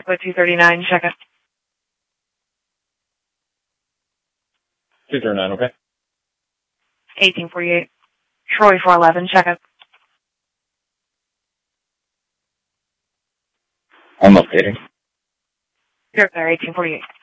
With 239, check it. 239, okay. 1848. Troy 411, check it. I'm updating. Here, there, 1848.